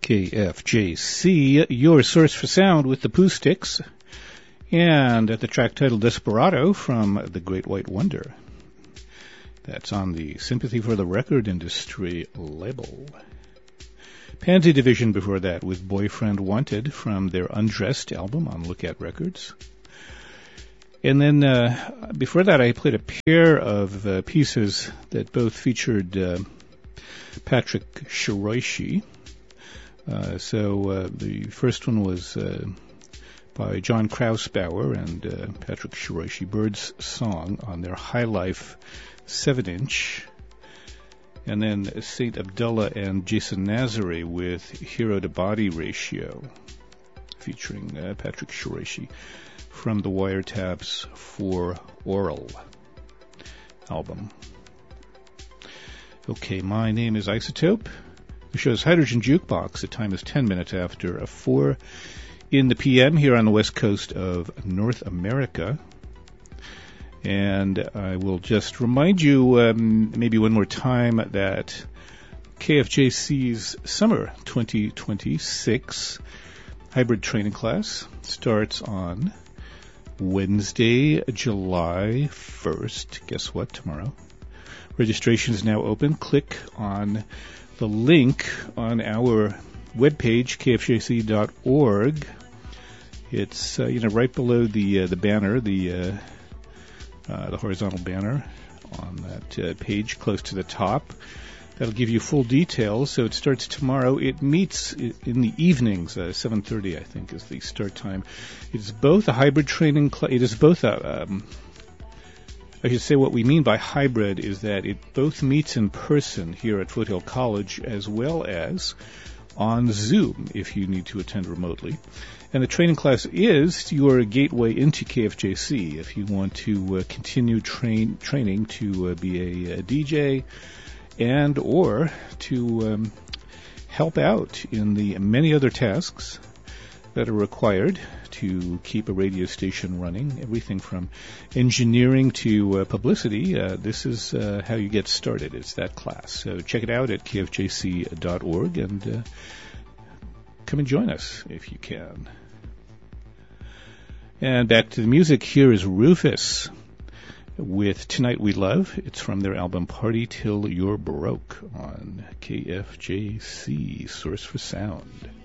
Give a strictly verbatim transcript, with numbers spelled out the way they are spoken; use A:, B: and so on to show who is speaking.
A: K F J C, your source for sound with the Pooh Sticks, and the track titled Desperado from The Great White Wonder. That's on the Sympathy for the Record Industry label. Pansy Division before that with Boyfriend Wanted from their Undressed album on Lookout Records. And then uh, before that I played a pair of uh, pieces that both featured uh, Patrick Shiroishi. Uh, so uh, the first one was uh, by John Krausbauer and uh, Patrick Shiroishi, Bird's Song, on their High Life seven inch. And then Saint Abdullah and Jason Nazare with Hero to Body Ratio, featuring uh, Patrick Shiroishi from the Wiretaps for Oral album. Okay, my name is Isotope. The show's Hydrogen Jukebox. The time is ten minutes after four in the P M here on the west coast of North America. And I will just remind you um, maybe one more time that K F J C's Summer twenty twenty-six hybrid training class starts on Wednesday, July first. Guess what? Tomorrow. Registration is now open. Click on the link on our webpage, K F J C dot org. It's uh, you know right below the uh, the banner, the uh, uh, the horizontal banner on that uh, page, close to the top. That'll give you full details. So it starts tomorrow. It meets in the evenings, uh, seven thirty, I think, is the start time. It's both a hybrid training class. It is both a um, I should say what we mean by hybrid is that it both meets in person here at Foothill College as well as on Zoom if you need to attend remotely. And the training class is your gateway into K F J C if you want to uh, continue train training to uh, be a, a D J and or to um, help out in the many other tasks that are required to keep a radio station running, everything from engineering to uh, publicity. Uh, this is uh, how you get started. It's that class. So check it out at K F J C dot org and uh, come and join us if you can. And back to the music. Here is Rufus with Tonight We Love. It's from their album Party Till You're Broke on K F J C, Source for Sound.